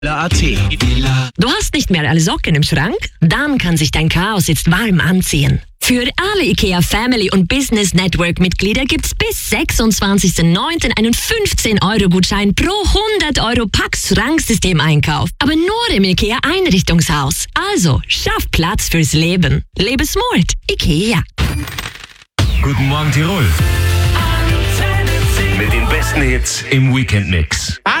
AT. Du hast nicht mehr alle Socken im Schrank? Dann kann sich dein Chaos jetzt warm anziehen. Für alle IKEA Family und Business Network Mitglieder gibt's bis 26.09. einen 15-Euro-Gutschein pro 100 Euro Pax-Schranksystem-Einkauf. Aber nur im IKEA Einrichtungshaus. Also, schaff Platz fürs Leben. Lebe smart. IKEA. Guten Morgen, Tirol. Mit den besten Hits im Weekend-Mix.